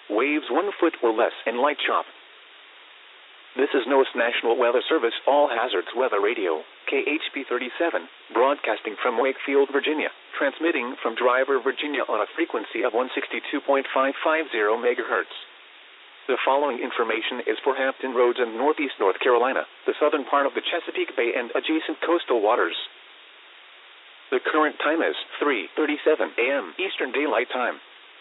waves 1 foot or less, and light chop. This is NOAA's National Weather Service All Hazards Weather Radio, KHP 37, broadcasting from Wakefield, Virginia, transmitting from Driver, Virginia on a frequency of 162.550 MHz. The following information is for Hampton Roads and Northeast North Carolina, the southern part of the Chesapeake Bay and adjacent coastal waters. The current time is 3:37 a.m. Eastern Daylight Time.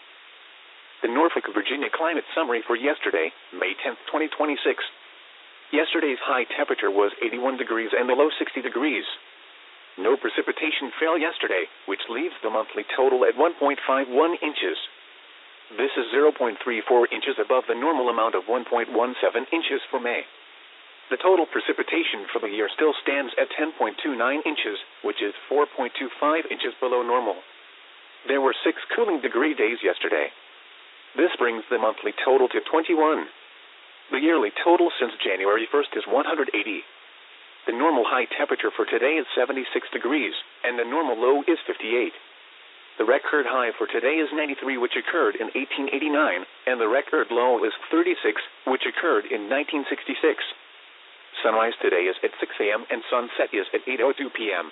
The Norfolk, Virginia climate summary for yesterday, May 10, 2026. Yesterday's high temperature was 81 degrees and the low 60 degrees. No precipitation fell yesterday, which leaves the monthly total at 1.51 inches. This is 0.34 inches above the normal amount of 1.17 inches for May. The total precipitation for the year still stands at 10.29 inches, which is 4.25 inches below normal. There were 6 cooling degree days yesterday. This brings the monthly total to 21. The yearly total since January 1st is 180. The normal high temperature for today is 76 degrees, and the normal low is 58. The record high for today is 93, which occurred in 1889, and the record low is 36, which occurred in 1966. Sunrise today is at 6 a.m. and sunset is at 8:02 p.m.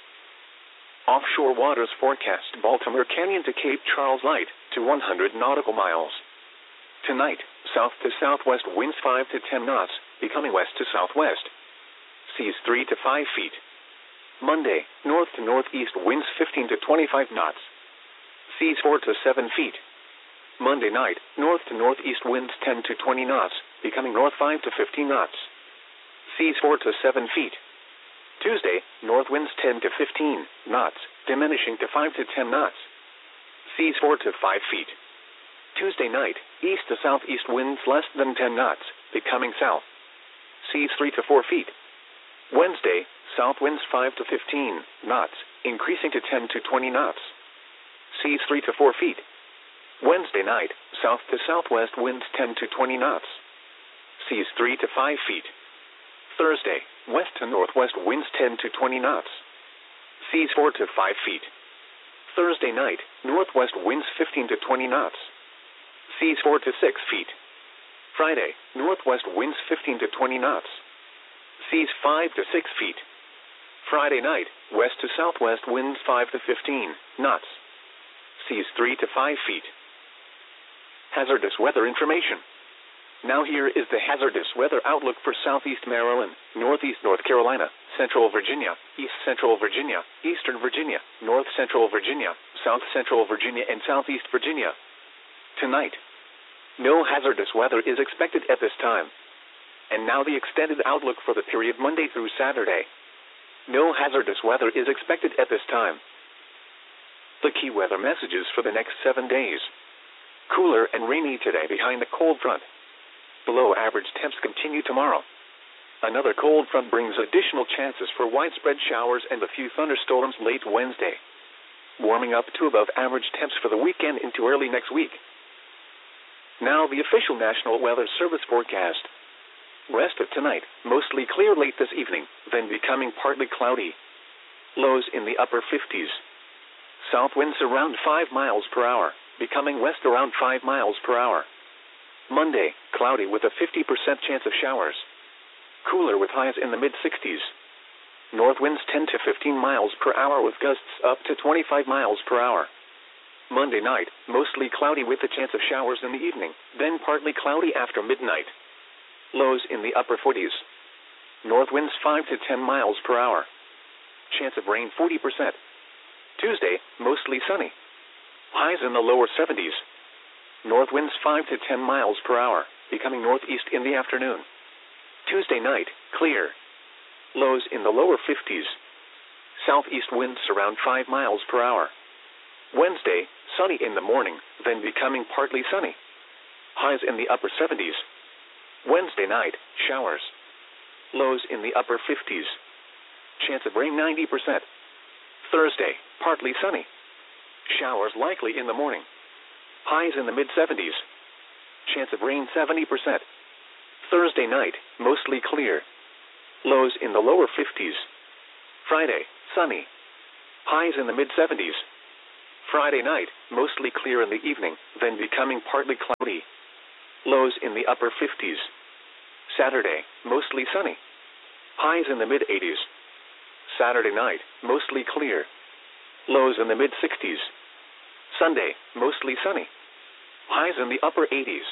Offshore waters forecast Baltimore Canyon to Cape Charles light to 100 nautical miles. Tonight, south to southwest winds 5 to 10 knots, becoming west to southwest. Seas 3 to 5 feet. Monday, north to northeast winds 15 to 25 knots. Seas 4 to 7 feet. Monday night, north to northeast winds 10 to 20 knots, becoming north 5 to 15 knots. Seas 4 to 7 feet. Tuesday, north winds 10 to 15 knots, diminishing to 5 to 10 knots. Seas 4 to 5 feet. Tuesday night, east to southeast winds less than 10 knots, becoming south. Seas 3 to 4 feet. Wednesday, south winds 5 to 15 knots, increasing to 10 to 20 knots. Seas 3 to 4 feet. Wednesday night, south to southwest winds 10 to 20 knots. Seas 3 to 5 feet. Thursday, west to northwest winds 10 to 20 knots. Seas 4 to 5 feet. Thursday night, northwest winds 15 to 20 knots. Seas 4 to 6 feet. Friday, northwest winds 15 to 20 knots. Seas 5 to 6 feet. Friday night, west to southwest winds 5 to 15 knots. Seas 3 to 5 feet. Hazardous weather information. Now here is the hazardous weather outlook for southeast Maryland, northeast North Carolina, central Virginia, east central Virginia, eastern Virginia, north central Virginia, south central Virginia, and southeast Virginia. Tonight, no hazardous weather is expected at this time. And now the extended outlook for the period Monday through Saturday. No hazardous weather is expected at this time. The key weather messages for the next 7 days. Cooler and rainy today behind the cold front. Below average temps continue tomorrow. Another cold front brings additional chances for widespread showers and a few thunderstorms late Wednesday. Warming up to above average temps for the weekend into early next week. Now the official National Weather Service forecast. Rest of tonight, mostly clear late this evening, then becoming partly cloudy. Lows in the upper 50s. South winds around 5 miles per hour, becoming west around 5 miles per hour. Monday, cloudy with a 50% chance of showers. Cooler with highs in the mid-60s. North winds 10 to 15 miles per hour with gusts up to 25 miles per hour. Monday night, mostly cloudy with a chance of showers in the evening, then partly cloudy after midnight. Lows in the upper 40s. North winds 5 to 10 miles per hour. Chance of rain 40%. Tuesday, mostly sunny. Highs in the lower 70s. North winds 5 to 10 miles per hour, becoming northeast in the afternoon. Tuesday night, clear. Lows in the lower 50s. Southeast winds around 5 miles per hour. Wednesday, sunny in the morning, then becoming partly sunny. Highs in the upper 70s. Wednesday night, showers. Lows in the upper 50s. Chance of rain 90%. Thursday, partly sunny. Showers likely in the morning. Highs in the mid-70s. Chance of rain 70%. Thursday night, mostly clear. Lows in the lower 50s. Friday, sunny. Highs in the mid-70s. Friday night, mostly clear in the evening, then becoming partly cloudy. lows in the upper 50s. Saturday, mostly sunny. Highs in the mid-80s. Saturday night, mostly clear. Lows in the mid-60s. Sunday, mostly sunny. Highs in the upper 80s.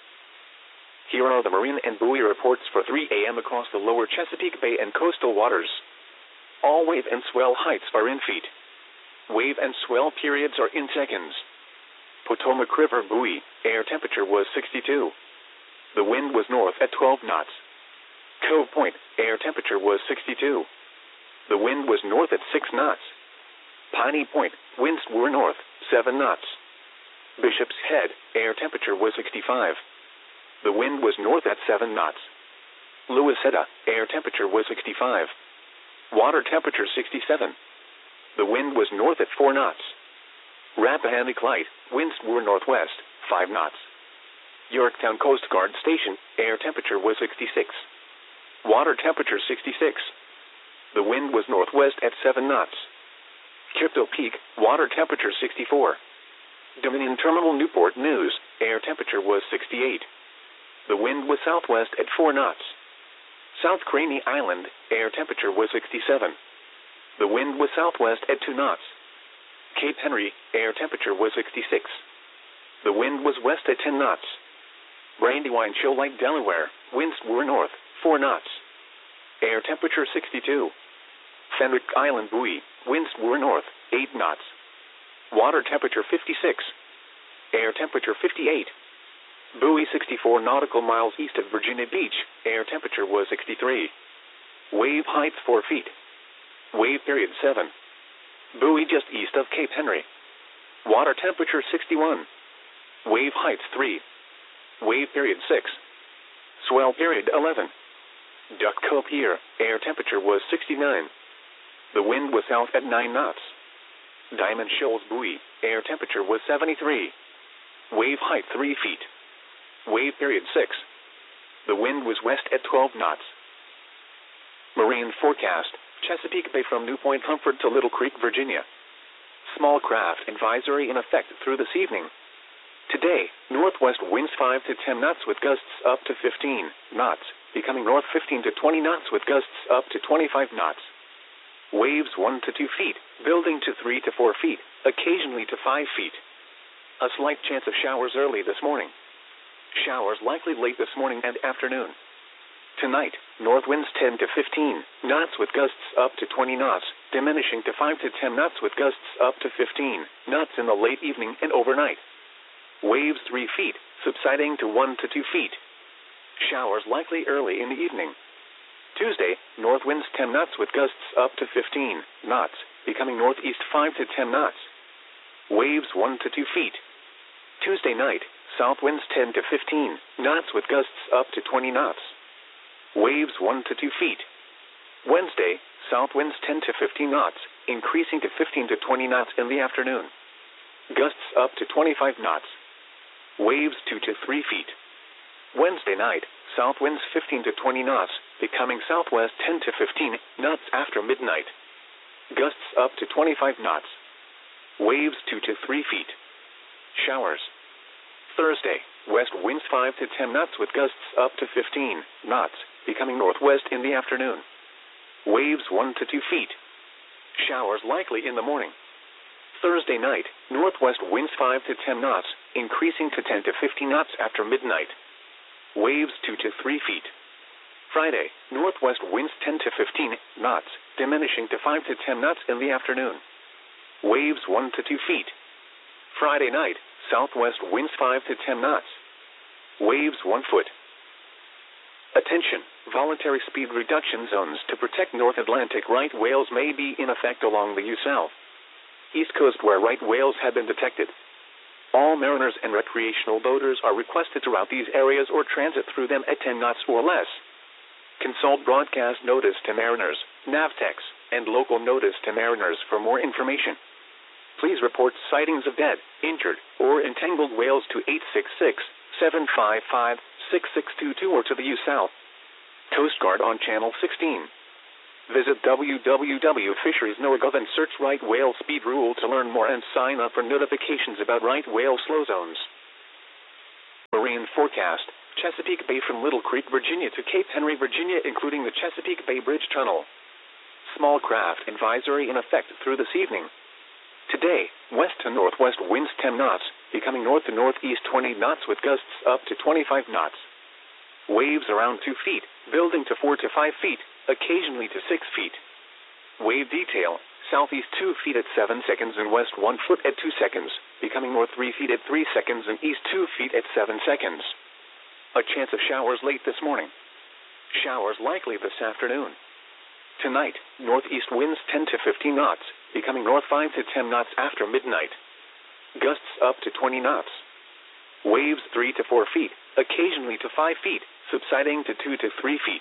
Here are the marine and buoy reports for 3 a.m. across the lower Chesapeake Bay and coastal waters. All wave and swell heights are in feet. Wave and swell periods are in seconds. Potomac River buoy, air temperature was 62. The wind was north at 12 knots. Cove Point, air temperature was 62. The wind was north at 6 knots. Piney Point, winds were north, 7 knots. Bishop's Head, air temperature was 65. The wind was north at 7 knots. Louisetta, air temperature was 65. Water temperature 67. The wind was north at 4 knots. Rappahannock Light, winds were northwest, 5 knots. Yorktown Coast Guard Station, air temperature was 66. Water temperature 66. The wind was northwest at 7 knots. Crypto Peak, water temperature 64. Dominion Terminal Newport News, air temperature was 68. The wind was southwest at 4 knots. South Craney Island, air temperature was 67. The wind was southwest at 2 knots. Cape Henry, air temperature was 66. The wind was west at 10 knots. Brandywine Shoal Lake, Delaware, winds were north, 4 knots. Air temperature 62. Fenwick Island buoy, winds were north, 8 knots. Water temperature 56. Air temperature 58. Buoy 64 nautical miles east of Virginia Beach, air temperature was 63. Wave height 4 feet. Wave period 7. Buoy just east of Cape Henry. Water temperature 61. Wave height 3. Wave period 6. Swell period 11. Duck Cove Pier, air temperature was 69. The wind was south at 9 knots. Diamond Shoals buoy, air temperature was 73. Wave height 3 feet. Wave period 6. The wind was west at 12 knots. Marine forecast, Chesapeake Bay from New Point Comfort to Little Creek, Virginia. Small craft advisory in effect through this evening. Today, northwest winds 5 to 10 knots with gusts up to 15 knots, becoming north 15 to 20 knots with gusts up to 25 knots. Waves 1 to 2 feet, building to 3 to 4 feet, occasionally to 5 feet. A slight chance of showers early this morning. Showers likely late this morning and afternoon. Tonight, north winds 10 to 15 knots with gusts up to 20 knots, diminishing to 5 to 10 knots with gusts up to 15 knots in the late evening and overnight. Waves 3 feet, subsiding to 1 to 2 feet. Showers likely early in the evening. Tuesday, north winds 10 knots with gusts up to 15 knots, becoming northeast 5 to 10 knots. Waves 1 to 2 feet. Tuesday night, south winds 10 to 15 knots with gusts up to 20 knots. Waves 1 to 2 feet. Wednesday, south winds 10 to 15 knots, increasing to 15 to 20 knots in the afternoon. Gusts up to 25 knots. Waves 2 to 3 feet. Wednesday night, south winds 15 to 20 knots, becoming southwest 10 to 15 knots after midnight. Gusts up to 25 knots. Waves 2 to 3 feet. Showers. Thursday, west winds 5 to 10 knots with gusts up to 15 knots, becoming northwest in the afternoon. Waves 1 to 2 feet. Showers likely in the morning. Thursday night, northwest winds 5 to 10 knots, increasing to 10 to 15 knots after midnight. Waves 2 to 3 feet. Friday, northwest winds 10 to 15 knots, diminishing to 5 to 10 knots in the afternoon. Waves 1 to 2 feet. Friday night, southwest winds 5 to 10 knots. Waves 1 foot. Attention, voluntary speed reduction zones to protect North Atlantic right whales may be in effect along the U.S. East Coast where right whales have been detected. All mariners and recreational boaters are requested to route these areas or transit through them at 10 knots or less. Consult broadcast notice to mariners, NAVTEX, and local notice to mariners for more information. Please report sightings of dead, injured, or entangled whales to 866-755-6622 or to the U.S. Coast Guard on Channel 16. Visit www.fisheries.gov and search right whale speed rule to learn more and sign up for notifications about right whale slow zones. Marine forecast. Chesapeake Bay from Little Creek, Virginia to Cape Henry, Virginia, including the Chesapeake Bay Bridge Tunnel. Small craft advisory in effect through this evening. Today, west to northwest winds 10 knots, becoming north to northeast 20 knots with gusts up to 25 knots. Waves around 2 feet, building to 4 to 5 feet, occasionally to 6 feet. Wave detail, southeast 2 feet at 7 seconds and west 1 foot at 2 seconds, becoming north 3 feet at 3 seconds and east 2 feet at 7 seconds. A chance of showers late this morning. Showers likely this afternoon. Tonight, northeast winds 10 to 15 knots, becoming north 5 to 10 knots after midnight. Gusts up to 20 knots. Waves 3 to 4 feet, occasionally to 5 feet, subsiding to 2 to 3 feet.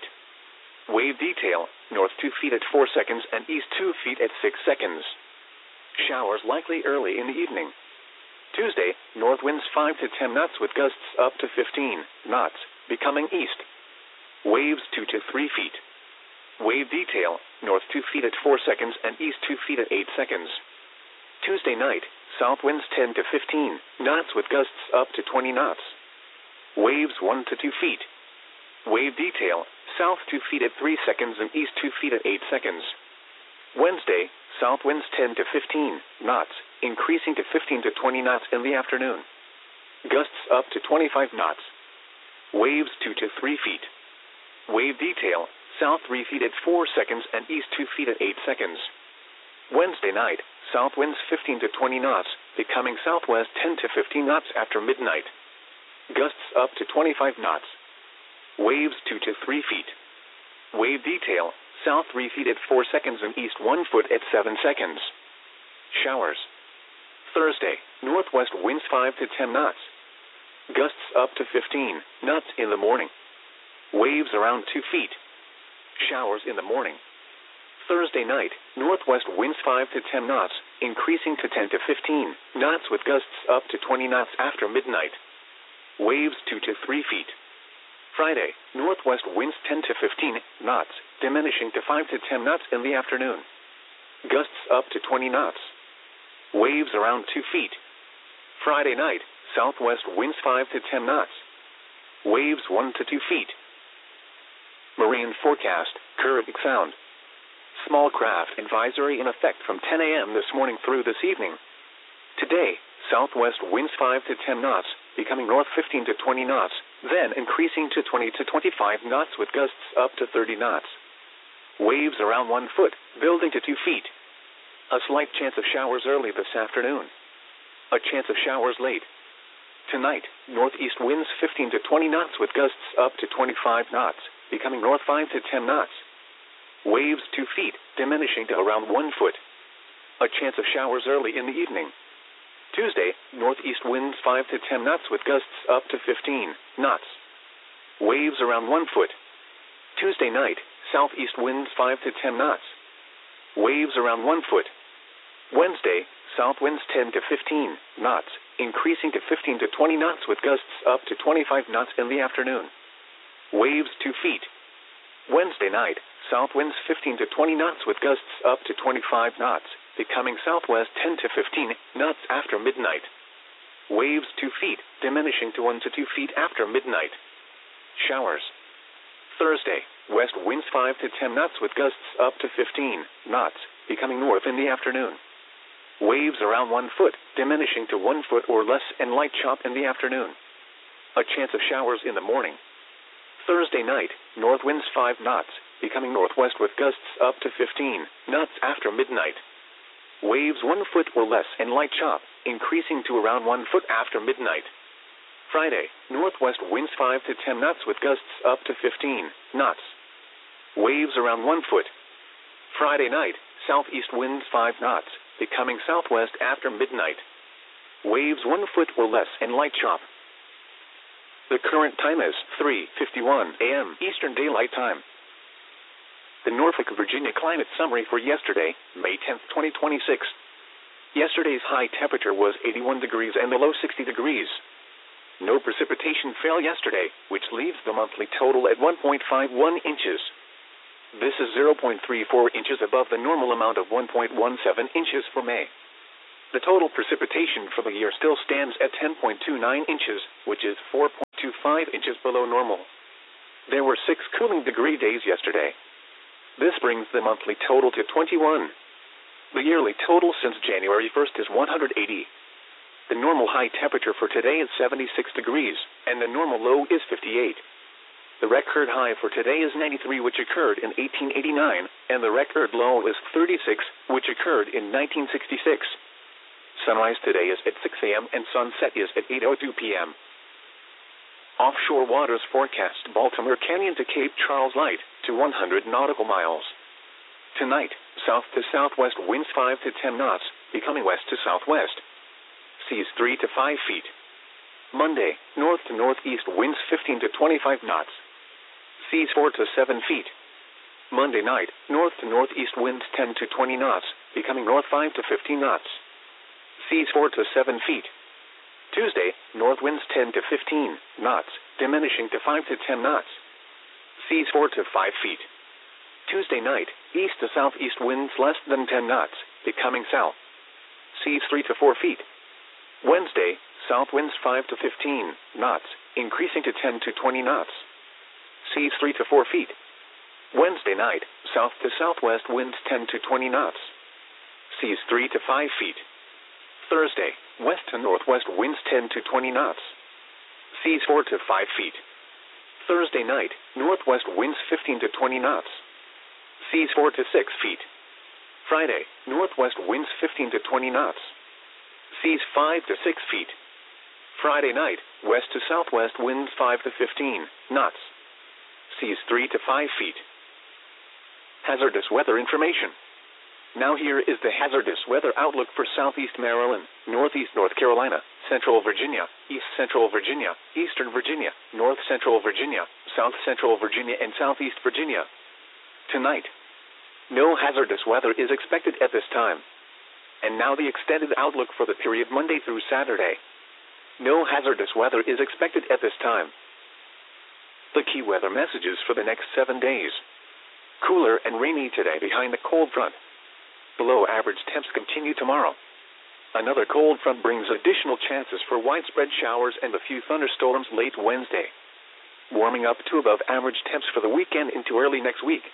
Wave detail, north 2 feet at 4 seconds and east 2 feet at 6 seconds. Showers likely early in the evening. Tuesday, north winds 5 to 10 knots with gusts up to 15 knots, becoming east. Waves 2 to 3 feet. Wave detail, north 2 feet at 4 seconds and east 2 feet at 8 seconds. Tuesday night, south winds 10 to 15 knots with gusts up to 20 knots. Waves 1 to 2 feet. Wave detail, south 2 feet at 3 seconds and east 2 feet at 8 seconds. Wednesday, south winds 10 to 15 knots, increasing to 15 to 20 knots in the afternoon. Gusts up to 25 knots. Waves 2 to 3 feet. Wave detail, south 3 feet at 4 seconds and east 2 feet at 8 seconds. Wednesday night, south winds 15 to 20 knots, becoming southwest 10 to 15 knots after midnight. Gusts up to 25 knots. Waves 2 to 3 feet. Wave detail, south 3 feet at 4 seconds and east 1 foot at 7 seconds. Showers. Thursday, northwest winds 5 to 10 knots. Gusts up to 15 knots in the morning. Waves around 2 feet. Showers in the morning. Thursday night, northwest winds 5 to 10 knots, increasing to 10 to 15 knots with gusts up to 20 knots after midnight. Waves 2 to 3 feet. Friday, northwest winds 10 to 15 knots, diminishing to 5 to 10 knots in the afternoon. Gusts up to 20 knots. Waves around 2 feet. Friday night, southwest winds 5 to 10 knots. Waves 1 to 2 feet. Marine forecast, Caribbean Sound. Small craft advisory in effect from 10 a.m. this morning through this evening. Today, southwest winds 5 to 10 knots, becoming north 15 to 20 knots, then increasing to 20 to 25 knots with gusts up to 30 knots. Waves around 1 foot, building to 2 feet. A slight chance of showers early this afternoon. A chance of showers late. Tonight, northeast winds 15 to 20 knots with gusts up to 25 knots, becoming north 5 to 10 knots. Waves 2 feet, diminishing to around 1 foot. A chance of showers early in the evening. Tuesday, northeast winds 5 to 10 knots with gusts up to 15 knots. Waves around 1 foot. Tuesday night, southeast winds 5 to 10 knots. Waves around 1 foot. Wednesday, south winds 10 to 15 knots, increasing to 15 to 20 knots with gusts up to 25 knots in the afternoon. Waves 2 feet. Wednesday night, south winds 15 to 20 knots with gusts up to 25 knots, becoming southwest 10 to 15 knots after midnight. Waves 2 feet, diminishing to 1 to 2 feet after midnight. Showers. Thursday, west winds 5 to 10 knots with gusts up to 15 knots, becoming north in the afternoon. Waves around 1 foot, diminishing to 1 foot or less and light chop in the afternoon. A chance of showers in the morning. Thursday night, north winds 5 knots, becoming northwest with gusts up to 15 knots after midnight. Waves 1 foot or less and light chop, increasing to around 1 foot after midnight. Friday, northwest winds 5 to 10 knots with gusts up to 15 knots. Waves around 1 foot. Friday night, southeast winds 5 knots, becoming southwest after midnight. Waves 1 foot or less and light chop. The current time is 3:51 a.m. Eastern Daylight Time. The Norfolk, Virginia climate summary for yesterday, May 10, 2026. Yesterday's high temperature was 81 degrees and the low 60 degrees. No precipitation fell yesterday, which leaves the monthly total at 1.51 inches. This is 0.34 inches above the normal amount of 1.17 inches for May. The total precipitation for the year still stands at 10.29 inches, which is 4.2 to 5 inches below normal. There were 6 cooling degree days yesterday. This brings the monthly total to 21. The yearly total since January 1st is 180. The normal high temperature for today is 76 degrees, and the normal low is 58. The record high for today is 93, which occurred in 1889, and the record low is 36, which occurred in 1966. Sunrise today is at 6 a.m. and sunset is at 8:02 p.m. Offshore waters forecast: Baltimore Canyon to Cape Charles light to 100 nautical miles. Tonight, south to southwest winds 5 to 10 knots, becoming west to southwest. Seas 3 to 5 feet. Monday, north to northeast winds 15 to 25 knots. Seas 4 to 7 feet. Monday night, north to northeast winds 10 to 20 knots, becoming north 5 to 15 knots. Seas 4 to 7 feet. Tuesday, north winds 10 to 15 knots, diminishing to 5 to 10 knots. Seas 4 to 5 feet. Tuesday night, east to southeast winds less than 10 knots, becoming south. Seas 3 to 4 feet. Wednesday, south winds 5 to 15 knots, increasing to 10 to 20 knots. Seas 3 to 4 feet. Wednesday night, south to southwest winds 10 to 20 knots. Seas 3 to 5 feet. Thursday, west to northwest winds 10 to 20 knots. Seas 4 to 5 feet. Thursday night, northwest winds 15 to 20 knots. Seas 4 to 6 feet. Friday, northwest winds 15 to 20 knots. Seas 5 to 6 feet. Friday night, west to southwest winds 5 to 15 knots. Seas 3 to 5 feet. Hazardous weather information. Now here is the hazardous weather outlook for southeast Maryland, northeast North Carolina, central Virginia, east central Virginia, eastern Virginia, north central Virginia, south central Virginia, and southeast Virginia. Tonight, no hazardous weather is expected at this time. And now the extended outlook for the period Monday through Saturday. No hazardous weather is expected at this time. The key weather messages for the next 7 days. Cooler and rainy today behind the cold front. Below average temps continue tomorrow. Another cold front brings additional chances for widespread showers and a few thunderstorms late Wednesday. Warming up to above average temps for the weekend into early next week.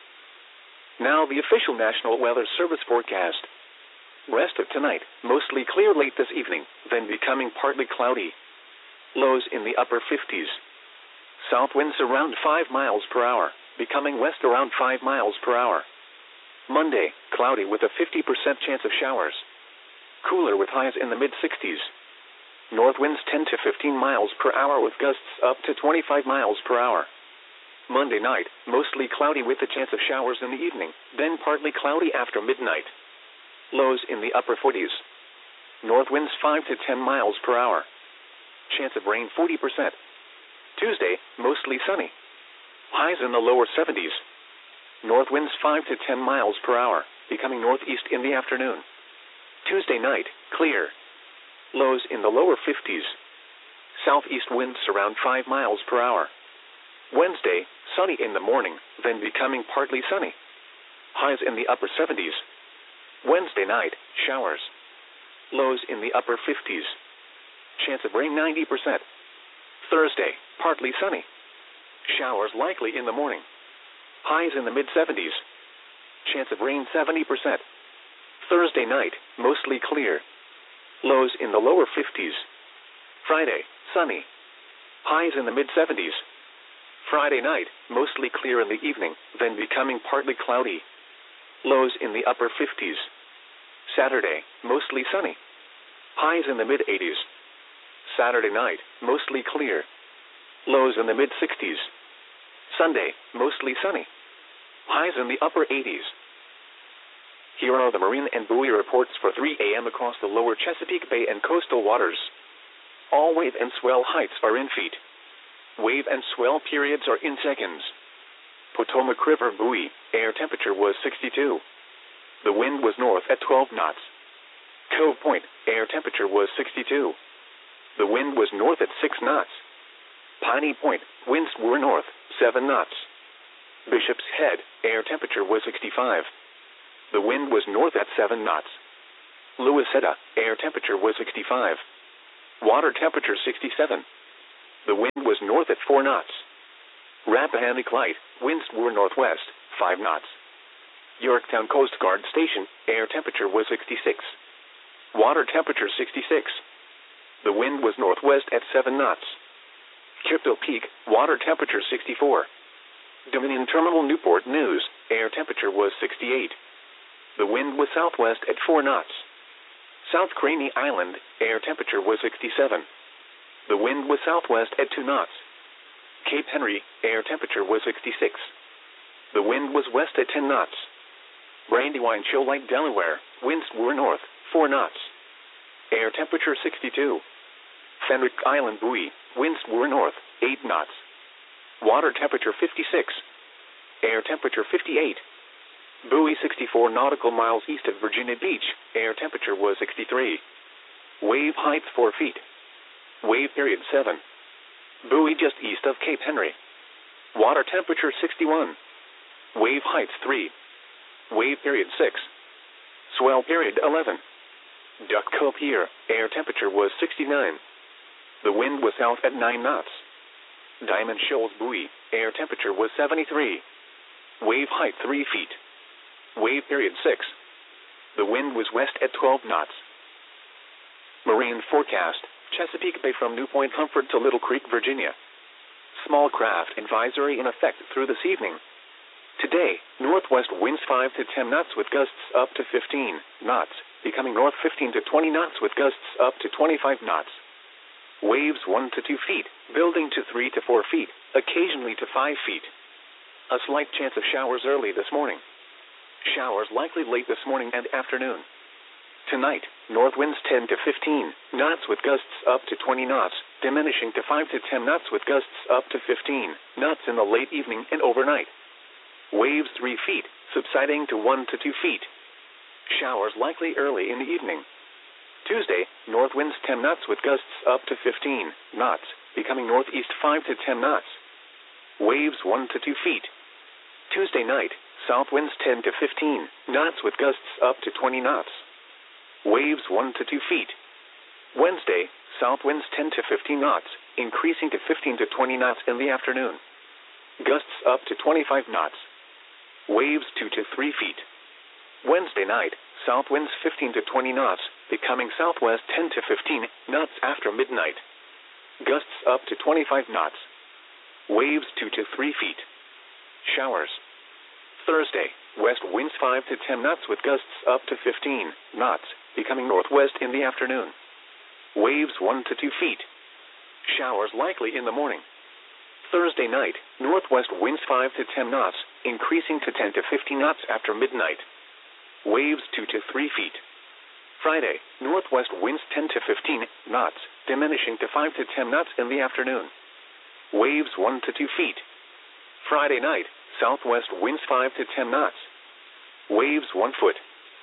Now the official National Weather Service forecast. Rest of tonight, mostly clear late this evening, then becoming partly cloudy. Lows in the upper 50s. South winds around 5 miles per hour, becoming west around 5 miles per hour. Monday, cloudy with a 50% chance of showers. Cooler with highs in the mid-60s. North winds 10 to 15 miles per hour with gusts up to 25 miles per hour. Monday night, mostly cloudy with a chance of showers in the evening, then partly cloudy after midnight. Lows in the upper 40s. North winds 5 to 10 miles per hour. Chance of rain 40%. Tuesday, mostly sunny. Highs in the lower 70s. North winds 5 to 10 miles per hour, becoming northeast in the afternoon. Tuesday night, clear. Lows in the lower 50s. Southeast winds around 5 miles per hour. Wednesday, sunny in the morning, then becoming partly sunny. Highs in the upper 70s. Wednesday night, showers. Lows in the upper 50s. Chance of rain 90%. Thursday, partly sunny. Showers likely in the morning. Highs in the mid-70s. Chance of rain 70%. Thursday night, mostly clear. Lows in the lower 50s. Friday, sunny. Highs in the mid-70s. Friday night, mostly clear in the evening, then becoming partly cloudy. Lows in the upper 50s. Saturday, mostly sunny. Highs in the mid-80s. Saturday night, mostly clear. Lows in the mid-60s. Sunday, mostly sunny. Highs in the upper 80s. Here are the marine and buoy reports for 3 a.m. across the lower Chesapeake Bay and coastal waters. All wave and swell heights are in feet. Wave and swell periods are in seconds. Potomac River buoy, air temperature was 62. The wind was north at 12 knots. Cove Point, air temperature was 62. The wind was north at 6 knots. Piney Point, winds were north, 7 knots. Bishop's Head, air temperature was 65. The wind was north at 7 knots. Louisetta, air temperature was 65. Water temperature 67. The wind was north at 4 knots. Rappahannock Light, winds were northwest, 5 knots. Yorktown Coast Guard Station, air temperature was 66. Water temperature 66. The wind was northwest at 7 knots. Kipto Peak, water temperature 64. Dominion Terminal Newport News, air temperature was 68. The wind was southwest at 4 knots. South Craney Island, air temperature was 67. The wind was southwest at 2 knots. Cape Henry, air temperature was 66. The wind was west at 10 knots. Brandywine Shoal Lake, Delaware, winds were north, 4 knots. Air temperature 62. Fenwick Island Buoy, winds were north, 8 knots. Water temperature 56. Air temperature 58. Buoy 64 nautical miles east of Virginia Beach, air temperature was 63. Wave height 4 feet. Wave period 7. Buoy just east of Cape Henry. Water temperature 61. Wave height 3. Wave period 6. Swell period 11. Duck Cove Pier, air temperature was 69. The wind was south at 9 knots. Diamond Shoals Buoy, air temperature was 73. Wave height 3 feet. Wave period 6. The wind was west at 12 knots. Marine forecast, Chesapeake Bay from New Point Comfort to Little Creek, Virginia. Small craft advisory in effect through this evening. Today, northwest winds 5 to 10 knots with gusts up to 15 knots, becoming north 15 to 20 knots with gusts up to 25 knots. Waves 1 to 2 feet, building to 3 to 4 feet, occasionally to 5 feet. A slight chance of showers early this morning. Showers likely late this morning and afternoon. Tonight, north winds 10 to 15 knots with gusts up to 20 knots, diminishing to 5 to 10 knots with gusts up to 15 knots in the late evening and overnight. Waves 3 feet, subsiding to 1 to 2 feet. Showers likely early in the evening. Tuesday, north winds 10 knots with gusts up to 15 knots, becoming northeast 5 to 10 knots. Waves 1 to 2 feet. Tuesday night, south winds 10 to 15 knots with gusts up to 20 knots. Waves 1 to 2 feet. Wednesday, south winds 10 to 15 knots, increasing to 15 to 20 knots in the afternoon. Gusts up to 25 knots. Waves 2 to 3 feet. Wednesday night, south winds 15 to 20 knots, becoming southwest 10 to 15 knots after midnight. Gusts up to 25 knots. Waves 2 to 3 feet. Showers. Thursday, west winds 5 to 10 knots with gusts up to 15 knots, becoming northwest in the afternoon. Waves 1 to 2 feet. Showers likely in the morning. Thursday night, northwest winds 5 to 10 knots, increasing to 10 to 15 knots after midnight. Waves 2 to 3 feet. Friday, northwest winds 10 to 15 knots, diminishing to 5 to 10 knots in the afternoon. Waves 1 to 2 feet. Friday night, southwest winds 5 to 10 knots. Waves 1 foot.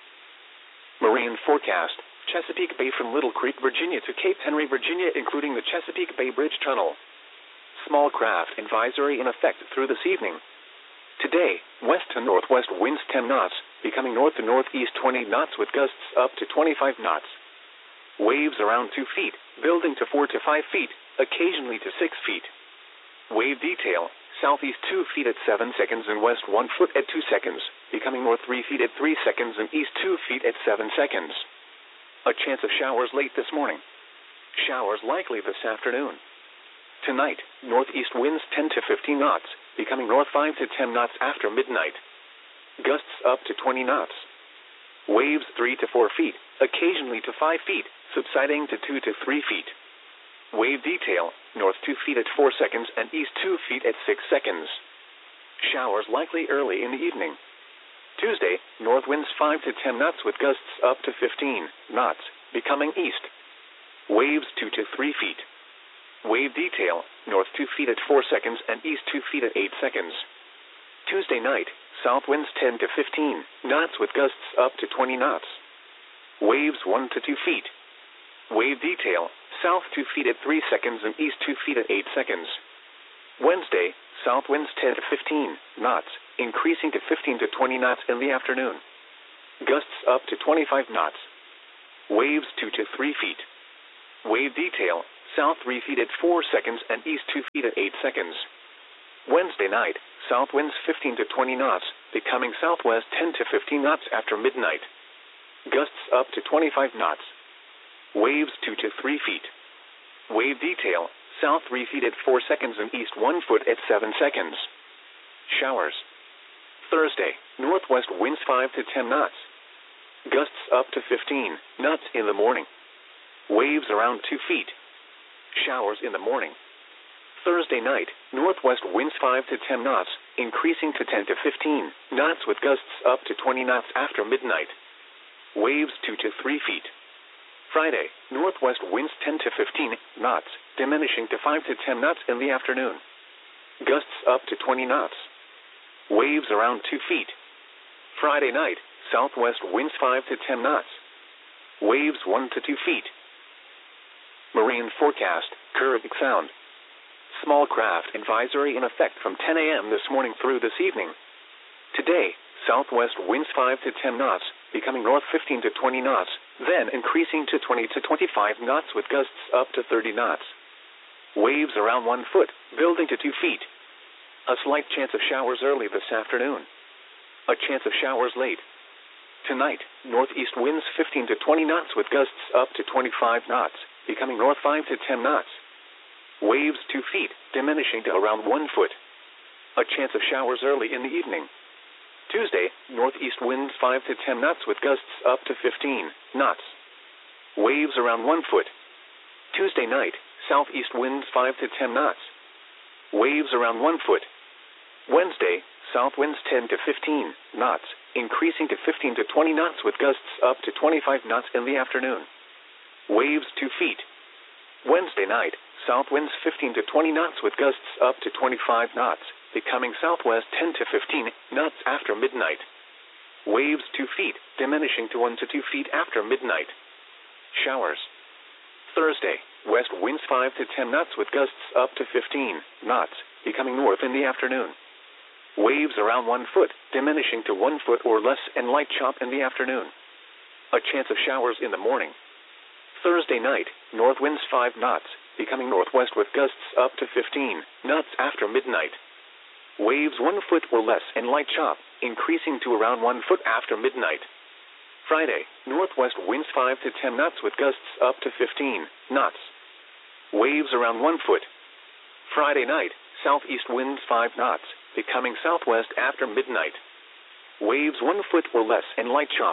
Marine forecast, Chesapeake Bay from Little Creek, Virginia to Cape Henry, Virginia, including the Chesapeake Bay Bridge Tunnel. Small craft advisory in effect through this evening. Today, west to northwest winds 10 knots, becoming north to northeast 20 knots with gusts up to 25 knots. Waves around 2 feet, building to 4 to 5 feet, occasionally to 6 feet. Wave detail, southeast 2 feet at 7 seconds and west 1 foot at 2 seconds, becoming north 3 feet at 3 seconds and east 2 feet at 7 seconds. A chance of showers late this morning. Showers likely this afternoon. Tonight, northeast winds 10 to 15 knots, becoming north 5 to 10 knots after midnight. Gusts up to 20 knots. Waves 3 to 4 feet, occasionally to 5 feet, subsiding to 2 to 3 feet. Wave detail, north 2 feet at 4 seconds and east 2 feet at 6 seconds. Showers likely early in the evening. Tuesday, north winds 5 to 10 knots with gusts up to 15 knots, becoming east. Waves 2 to 3 feet. Wave detail, north 2 feet at 4 seconds and east 2 feet at 8 seconds. Tuesday night, south winds 10 to 15 knots with gusts up to 20 knots. Waves 1 to 2 feet. Wave detail, south 2 feet at 3 seconds and east 2 feet at 8 seconds. Wednesday, south winds 10 to 15 knots, increasing to 15 to 20 knots in the afternoon. Gusts up to 25 knots. Waves 2 to 3 feet. Wave detail, south 3 feet at 4 seconds and east 2 feet at 8 seconds. Wednesday night, south winds 15 to 20 knots, becoming southwest 10 to 15 knots after midnight. Gusts up to 25 knots. Waves 2 to 3 feet. Wave detail, south 3 feet at 4 seconds and east 1 foot at 7 seconds. Showers. Thursday, northwest winds 5 to 10 knots. Gusts up to 15 knots in the morning. Waves around 2 feet. Showers in the morning. Thursday night, northwest winds 5 to 10 knots, increasing to 10 to 15 knots with gusts up to 20 knots after midnight. Waves 2 to 3 feet. Friday, northwest winds 10 to 15 knots, diminishing to 5 to 10 knots in the afternoon. Gusts up to 20 knots. Waves around 2 feet. Friday night, southwest winds 5 to 10 knots. Waves 1 to 2 feet. Marine forecast, Caribbean Sound. Small craft advisory in effect from 10 a.m. this morning through this evening. Today, southwest winds 5 to 10 knots, becoming north 15 to 20 knots, then increasing to 20 to 25 knots with gusts up to 30 knots. Waves around 1 foot, building to 2 feet. A slight chance of showers early this afternoon. A chance of showers late. Tonight, northeast winds 15 to 20 knots with gusts up to 25 knots, becoming north 5 to 10 knots. Waves 2 feet, diminishing to around 1 foot. A chance of showers early in the evening. Tuesday, northeast winds 5 to 10 knots with gusts up to 15 knots. Waves around 1 foot. Tuesday night, southeast winds 5 to 10 knots. Waves around 1 foot. Wednesday, south winds 10 to 15 knots, increasing to 15 to 20 knots with gusts up to 25 knots in the afternoon. Waves 2 feet. Wednesday night, south winds 15 to 20 knots with gusts up to 25 knots, becoming southwest 10 to 15 knots after midnight. Waves 2 feet, diminishing to 1 to 2 feet after midnight. Showers. Thursday, west winds 5 to 10 knots with gusts up to 15 knots, becoming north in the afternoon. Waves around 1 foot, diminishing to 1 foot or less and light chop in the afternoon. A chance of showers in the morning. Thursday night, north winds 5 knots, becoming northwest with gusts up to 15 knots after midnight. Waves 1 foot or less and light chop, increasing to around 1 foot after midnight. Friday, northwest winds 5 to 10 knots with gusts up to 15 knots. Waves around 1 foot. Friday night, southeast winds 5 knots, becoming southwest after midnight. Waves 1 foot or less and light chop.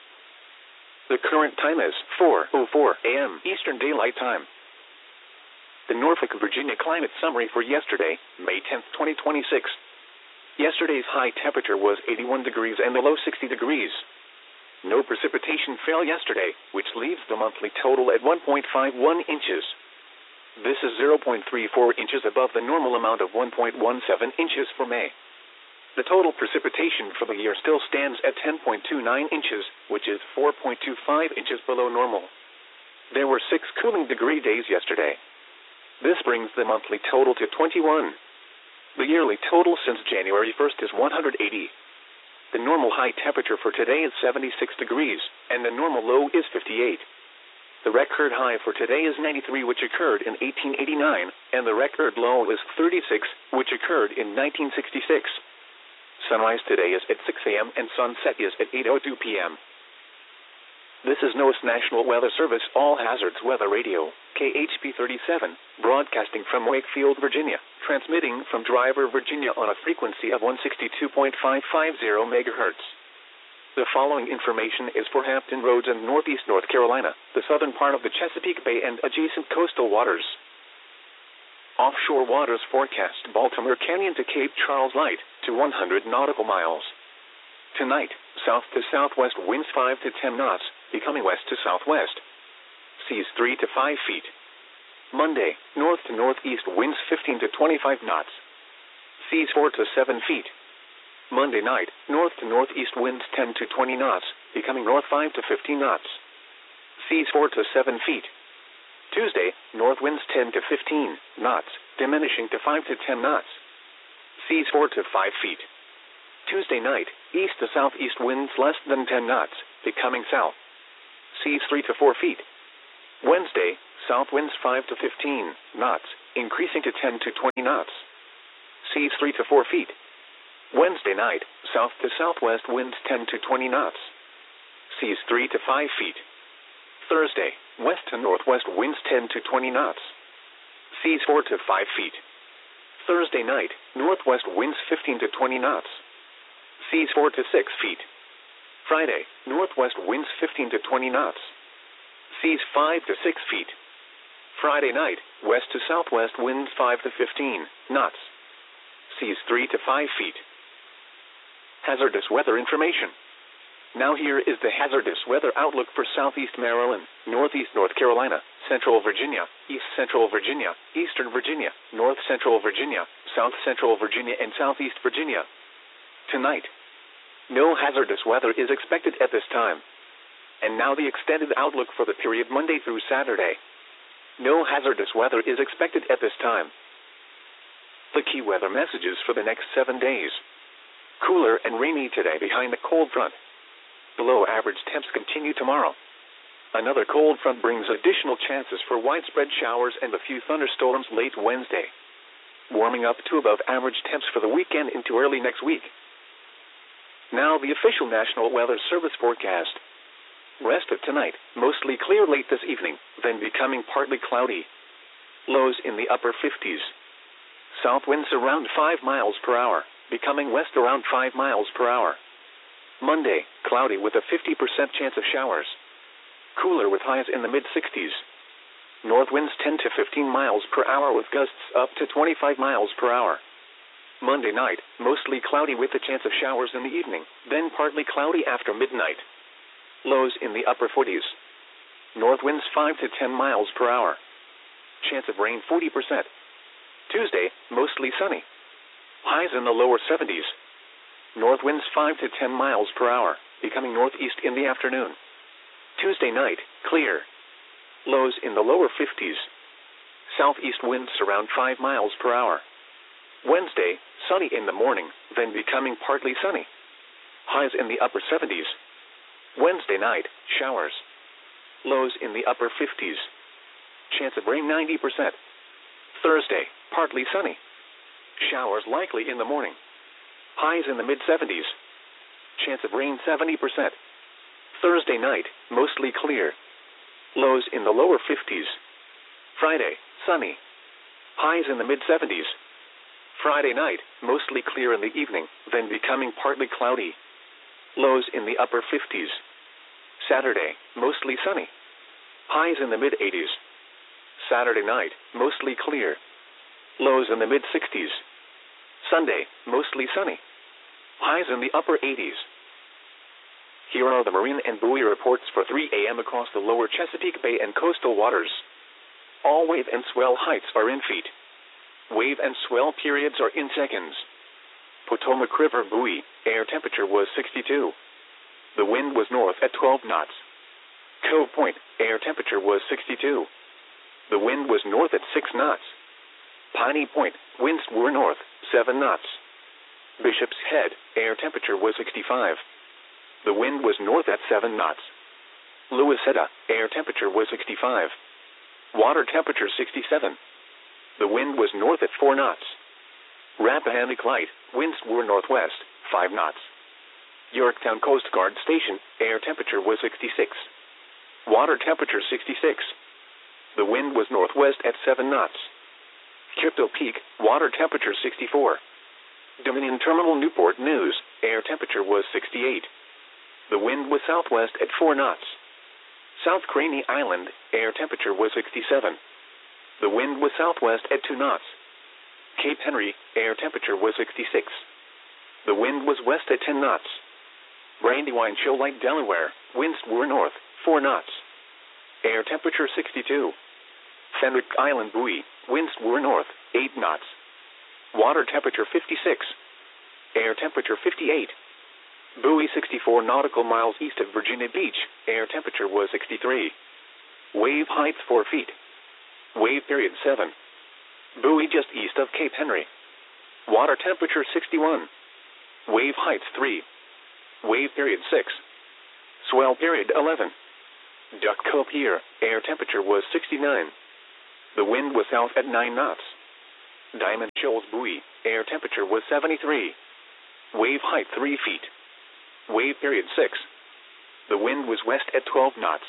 The current time is 4:04 a.m. Eastern Daylight Time. The Norfolk, Virginia climate summary for yesterday, May 10, 2026. Yesterday's high temperature was 81 degrees and the low 60 degrees. No precipitation fell yesterday, which leaves the monthly total at 1.51 inches. This is 0.34 inches above the normal amount of 1.17 inches for May. The total precipitation for the year still stands at 10.29 inches, which is 4.25 inches below normal. There were 6 cooling degree days yesterday. This brings the monthly total to 21. The yearly total since January 1st is 180. The normal high temperature for today is 76 degrees, and the normal low is 58. The record high for today is 93, which occurred in 1889, and the record low is 36, which occurred in 1966. Sunrise today is at 6 a.m. and sunset is at 8:02 p.m. This is NOAA's National Weather Service All Hazards Weather Radio, KHP 37, broadcasting from Wakefield, Virginia, transmitting from Driver, Virginia on a frequency of 162.550 MHz. The following information is for Hampton Roads and Northeast North Carolina, the southern part of the Chesapeake Bay and adjacent coastal waters. Offshore waters forecast Baltimore Canyon to Cape Charles light to 100 nautical miles. Tonight, south to southwest winds 5 to 10 knots, becoming west to southwest. Seas 3 to 5 feet. Monday, north to northeast winds 15 to 25 knots. Seas 4 to 7 feet. Monday night, north to northeast winds 10 to 20 knots, becoming north 5 to 15 knots. Seas 4 to 7 feet. Tuesday, north winds 10 to 15 knots, diminishing to 5 to 10 knots. Seas 4 to 5 feet. Tuesday night, east to southeast winds less than 10 knots, becoming south. Seas 3 to 4 feet. Wednesday, South winds 5 to 15 knots, increasing to 10 to 20 knots. Seas 3 to 4 feet. Wednesday night, south to southwest winds 10 to 20 knots. Seas 3 to 5 feet. Thursday, west to northwest winds 10 to 20 knots. Seas 4 to 5 feet. Thursday night, northwest winds 15 to 20 knots. Seas 4 to 6 feet. Friday, northwest winds 15 to 20 knots. Seas 5 to 6 feet. Friday night, west to southwest winds 5 to 15 knots. Seas 3 to 5 feet. Hazardous weather information. Now here is the hazardous weather outlook for southeast Maryland, northeast North Carolina, central Virginia, east central Virginia, eastern Virginia, north central Virginia, south central Virginia, and southeast Virginia. Tonight, no hazardous weather is expected at this time. And now the extended outlook for the period Monday through Saturday. No hazardous weather is expected at this time. The key weather messages for the next 7 days. Cooler and rainy today behind the cold front. Below average temps continue tomorrow. Another cold front brings additional chances for widespread showers and a few thunderstorms late Wednesday. Warming up to above average temps for the weekend into early next week. Now the official National Weather Service forecast. Rest of tonight, mostly clear late this evening, then becoming partly cloudy. Lows in the upper 50s. South winds around 5 miles per hour, becoming west around 5 miles per hour. Monday, cloudy with a 50% chance of showers. Cooler with highs in the mid-60s. North winds 10 to 15 miles per hour with gusts up to 25 miles per hour. Monday night, mostly cloudy with a chance of showers in the evening, then partly cloudy after midnight. Lows in the upper 40s. North winds 5 to 10 miles per hour. Chance of rain 40%. Tuesday, mostly sunny. Highs in the lower 70s. North winds 5 to 10 miles per hour, becoming northeast in the afternoon. Tuesday night, clear. Lows in the lower 50s. Southeast winds around 5 miles per hour. Wednesday, sunny in the morning, then becoming partly sunny. Highs in the upper 70s. Wednesday night, showers. Lows in the upper 50s. Chance of rain 90%. Thursday, partly sunny. Showers likely in the morning. Highs in the mid-70s. Chance of rain 70%. Thursday night, mostly clear. Lows in the lower 50s. Friday, sunny. Highs in the mid-70s. Friday night, mostly clear in the evening, then becoming partly cloudy. Lows in the upper 50s. Saturday, mostly sunny. Highs in the mid-80s. Saturday night, mostly clear. Lows in the mid-60s. Sunday, mostly sunny. Highs in the upper 80s. Here are the marine and buoy reports for 3 a.m. across the lower Chesapeake Bay and coastal waters. All wave and swell heights are in feet. Wave and swell periods are in seconds. Potomac River buoy, air temperature was 62. The wind was north at 12 knots. Cove Point, air temperature was 62. The wind was north at 6 knots. Piney Point, winds were north, 7 knots. Bishop's Head, air temperature was 65. The wind was north at 7 knots. Louisetta, air temperature was 65. Water temperature 67. The wind was north at 4 knots. Rappahannock Light, winds were northwest, 5 knots. Yorktown Coast Guard Station, air temperature was 66. Water temperature 66. The wind was northwest at 7 knots. Crypto Peak, water temperature 64. Dominion Terminal Newport News, air temperature was 68. The wind was southwest at 4 knots. South Craney Island, air temperature was 67. The wind was southwest at 2 knots. Cape Henry, air temperature was 66. The wind was west at 10 knots. Brandywine Shoal Lake, Delaware, winds were north, 4 knots. Air temperature 62. Fenwick Island buoy, winds were north, 8 knots. Water temperature 56. Air temperature 58. Buoy 64 nautical miles east of Virginia Beach, air temperature was 63. Wave height 4 feet. Wave period 7. Buoy just east of Cape Henry. Water temperature 61. Wave height 3. Wave period 6. Swell period 11. Duck Cove Pier, air temperature was 69. The wind was south at 9 knots. Diamond Shoals Buoy, air temperature was 73. Wave height 3 feet. Wave period 6. The wind was west at 12 knots.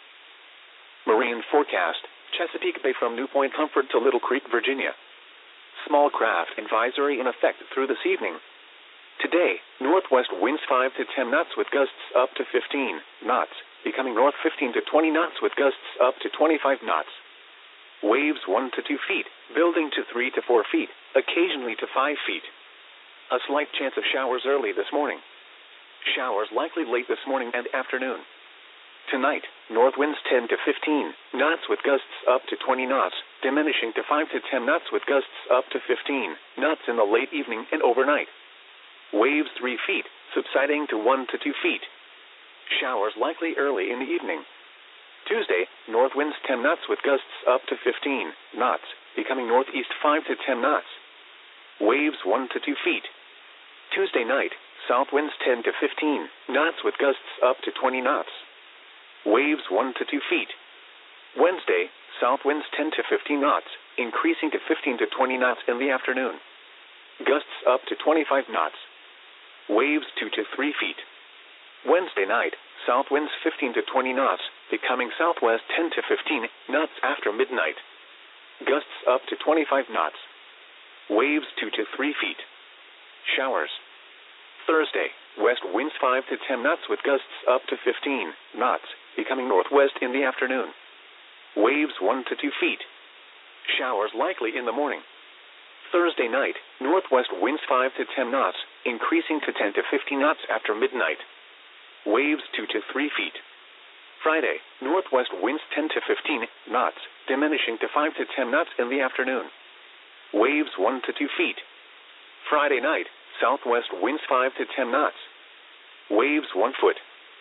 Marine forecast, Chesapeake Bay from New Point Comfort to Little Creek, Virginia. Small craft advisory in effect through this evening. Today, northwest winds 5 to 10 knots with gusts up to 15 knots, becoming north 15 to 20 knots with gusts up to 25 knots. Waves 1 to 2 feet, building to 3 to 4 feet, occasionally to 5 feet. A slight chance of showers early this morning. Showers likely late this morning and afternoon. Tonight, north winds 10 to 15 knots with gusts up to 20 knots, diminishing to 5 to 10 knots with gusts up to 15 knots in the late evening and overnight. Waves 3 feet, subsiding to 1 to 2 feet. Showers likely early in the evening. Tuesday, north winds 10 knots with gusts up to 15 knots, becoming northeast 5 to 10 knots. Waves 1 to 2 feet. Tuesday night, south winds 10 to 15 knots with gusts up to 20 knots. Waves 1 to 2 feet. Wednesday, south winds 10 to 15 knots, increasing to 15 to 20 knots in the afternoon. Gusts up to 25 knots. Waves 2 to 3 feet. Wednesday night, south winds 15 to 20 knots, becoming southwest 10 to 15 knots after midnight. Gusts up to 25 knots. Waves 2 to 3 feet. Showers. Thursday, west winds 5 to 10 knots with gusts up to 15 knots, becoming northwest in the afternoon. Waves 1 to 2 feet. Showers likely in the morning. Thursday night, northwest winds 5 to 10 knots, increasing to 10 to 15 knots after midnight. Waves 2 to 3 feet. Friday, northwest winds 10 to 15 knots, diminishing to 5 to 10 knots in the afternoon. Waves 1 to 2 feet. Friday night, southwest winds 5 to 10 knots. Waves 1 foot.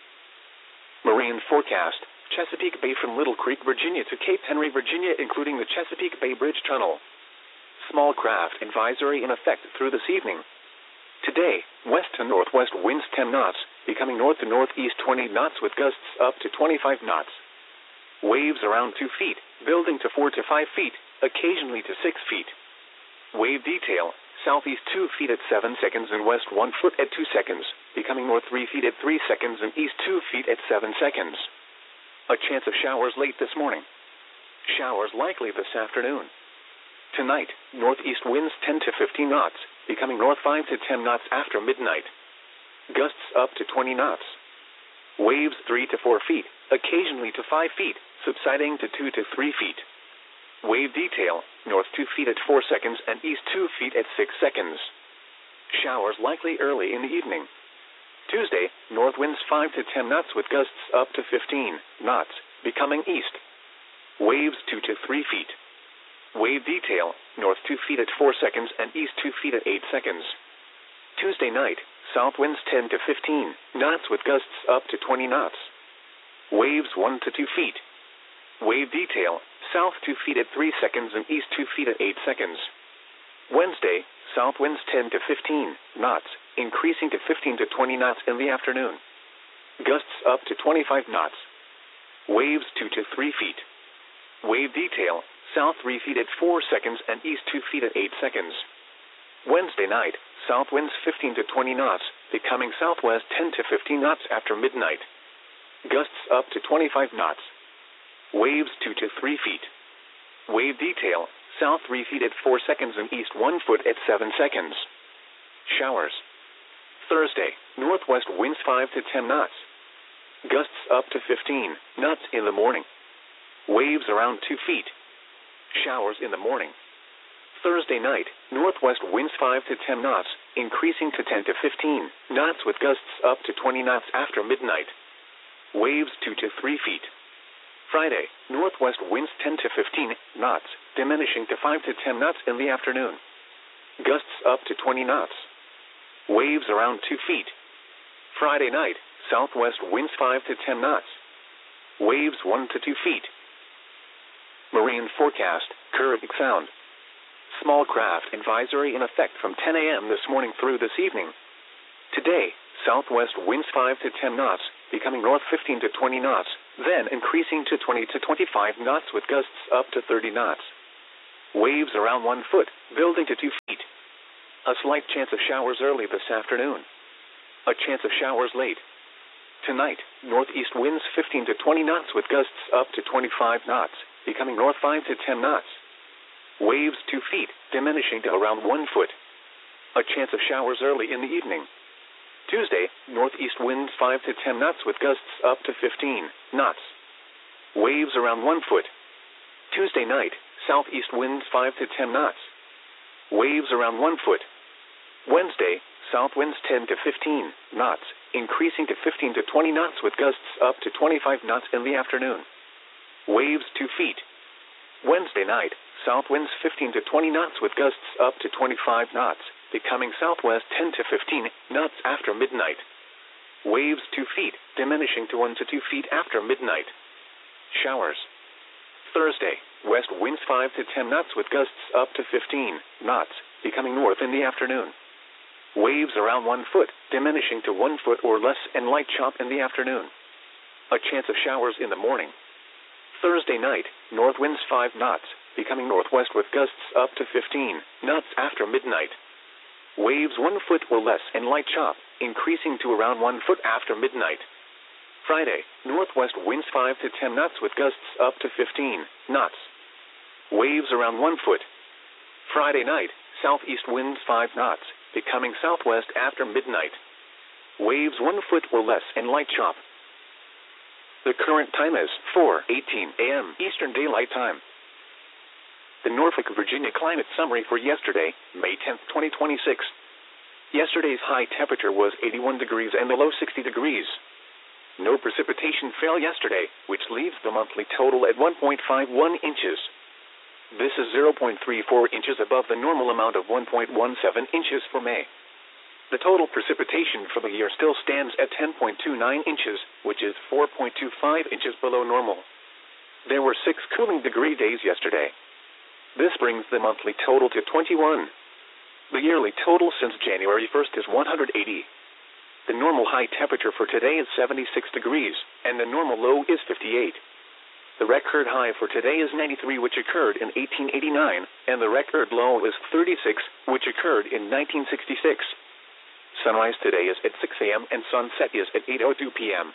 Marine forecast, Chesapeake Bay from Little Creek, Virginia to Cape Henry, Virginia, including the Chesapeake Bay Bridge Tunnel. Small craft advisory in effect through this evening. Today, west to northwest winds 10 knots, becoming north to northeast 20 knots with gusts up to 25 knots. Waves around 2 feet, building to 4 to 5 feet, occasionally to 6 feet. Wave detail, southeast 2 feet at 7 seconds and west 1 foot at 2 seconds, becoming north 3 feet at 3 seconds and east 2 feet at 7 seconds. A chance of showers late this morning. Showers likely this afternoon. Tonight, northeast winds 10 to 15 knots, becoming north 5 to 10 knots after midnight. Gusts up to 20 knots. Waves 3 to 4 feet, occasionally to 5 feet, subsiding to 2 to 3 feet. Wave detail, north 2 feet at 4 seconds and east 2 feet at 6 seconds. Showers likely early in the evening. Tuesday, north winds 5 to 10 knots with gusts up to 15 knots, becoming east. Waves 2 to 3 feet. Wave detail, north 2 feet at 4 seconds and east 2 feet at 8 seconds. Tuesday night, south winds 10 to 15 knots with gusts up to 20 knots. Waves 1 to 2 feet. Wave detail, south 2 feet at 3 seconds and east 2 feet at 8 seconds. Wednesday, south winds 10 to 15 knots, increasing to 15 to 20 knots in the afternoon. Gusts up to 25 knots. Waves 2 to 3 feet. Wave detail, south 3 feet at 4 seconds and east 2 feet at 8 seconds. Wednesday night, south winds 15 to 20 knots, becoming southwest 10 to 15 knots after midnight. Gusts up to 25 knots. Waves 2 to 3 feet. Wave detail, south 3 feet at 4 seconds and east 1 foot at 7 seconds. Showers. Thursday, northwest winds 5 to 10 knots. Gusts up to 15 knots in the morning. Waves around 2 feet. Showers in the morning. Thursday night, northwest winds 5 to 10 knots, increasing to 10 to 15 knots with gusts up to 20 knots after midnight. Waves 2 to 3 feet. Friday, northwest winds 10 to 15 knots, diminishing to 5 to 10 knots in the afternoon. Gusts up to 20 knots. Waves around 2 feet. Friday night, southwest winds 5 to 10 knots. Waves 1 to 2 feet. Marine forecast, Caribbean Sound. Small craft advisory in effect from 10 a.m. this morning through this evening. Today, southwest winds 5 to 10 knots, becoming north 15 to 20 knots, then increasing to 20 to 25 knots with gusts up to 30 knots. Waves around 1 foot, building to 2 feet. A slight chance of showers early this afternoon. A chance of showers late. Tonight, northeast winds 15 to 20 knots with gusts up to 25 knots, becoming north 5 to 10 knots. Waves 2 feet, diminishing to around 1 foot. A chance of showers early in the evening. Tuesday, northeast winds 5 to 10 knots with gusts up to 15 knots. Waves around 1 foot. Tuesday night, southeast winds 5 to 10 knots. Waves around 1 foot. Wednesday, south winds 10 to 15 knots, increasing to 15 to 20 knots with gusts up to 25 knots in the afternoon. Waves 2 feet. Wednesday night, south winds 15 to 20 knots with gusts up to 25 knots, becoming southwest 10 to 15 knots after midnight. Waves 2 feet, diminishing to 1 to 2 feet after midnight. Showers. Thursday, west winds 5 to 10 knots with gusts up to 15 knots, becoming north in the afternoon. Waves around 1 foot, diminishing to 1 foot or less and light chop in the afternoon. A chance of showers in the morning. Thursday night, north winds 5 knots, becoming northwest with gusts up to 15 knots after midnight. Waves 1 foot or less and light chop, increasing to around 1 foot after midnight. Friday, northwest winds 5 to 10 knots with gusts up to 15 knots. Waves around 1 foot. Friday night, southeast winds 5 knots, becoming southwest after midnight. Waves 1 foot or less and light chop. The current time is 4:18 a.m. Eastern Daylight Time. The Norfolk, Virginia climate summary for yesterday, May 10, 2026. Yesterday's high temperature was 81 degrees and the low 60 degrees. No precipitation fell yesterday, which leaves the monthly total at 1.51 inches. This is 0.34 inches above the normal amount of 1.17 inches for May. The total precipitation for the year still stands at 10.29 inches, which is 4.25 inches below normal. There were 6 cooling degree days yesterday. This brings the monthly total to 21. The yearly total since January 1st is 180. The normal high temperature for today is 76 degrees, and the normal low is 58. The record high for today is 93, which occurred in 1889, and the record low is 36, which occurred in 1966. Sunrise today is at 6 a.m. and sunset is at 8:02 p.m.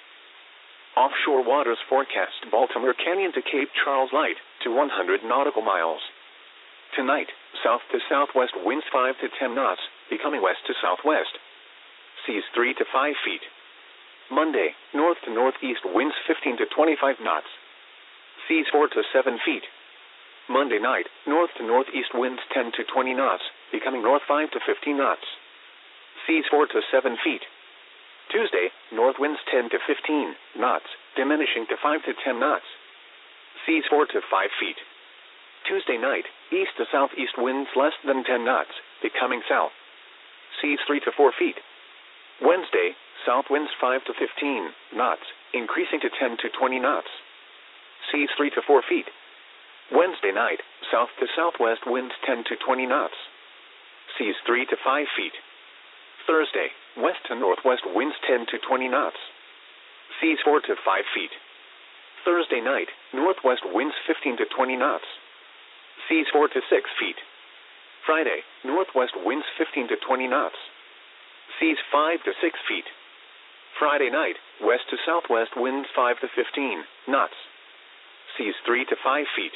Offshore waters forecast Baltimore Canyon to Cape Charles light to 100 nautical miles. Tonight, south to southwest winds 5 to 10 knots, becoming west to southwest. Seas 3 to 5 feet. Monday, north to northeast winds 15 to 25 knots. Seas 4 to 7 feet. Monday night, north to northeast winds 10 to 20 knots, becoming north 5 to 15 knots. Seas 4 to 7 feet. Tuesday, north winds 10 to 15 knots, diminishing to 5 to 10 knots. Seas 4 to 5 feet. Tuesday night, east to southeast winds less than 10 knots, becoming south. Seas 3 to 4 feet. Wednesday, south winds 5 to 15 knots, increasing to 10 to 20 knots. Seas 3 to 4 feet. Wednesday night, south to southwest winds 10 to 20 knots. Seas 3 to 5 feet. Thursday, west to northwest winds 10 to 20 knots. Seas 4 to 5 feet. Thursday night, northwest winds 15 to 20 knots. Seas 4 to 6 feet. Friday, northwest winds 15 to 20 knots. Seas 5 to 6 feet. Friday night, west to southwest winds 5 to 15 knots. Seas 3 to 5 feet.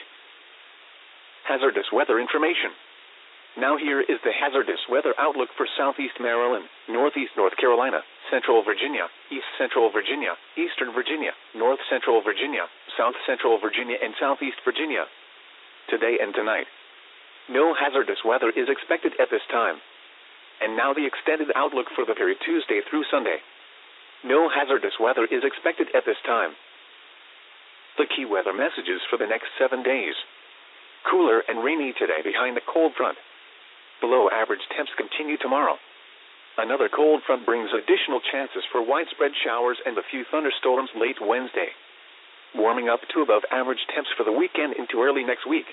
Hazardous weather information. Now here is the hazardous weather outlook for southeast Maryland, northeast North Carolina, central Virginia, east central Virginia, eastern Virginia, north central Virginia, south central Virginia, and southeast Virginia. Today and tonight. No hazardous weather is expected at this time. And now the extended outlook for the period Tuesday through Sunday. No hazardous weather is expected at this time. The key weather messages for the next 7 days. Cooler and rainy today behind the cold front. Below average temps continue tomorrow. Another cold front brings additional chances for widespread showers and a few thunderstorms late Wednesday. Warming up to above average temps for the weekend into early next week.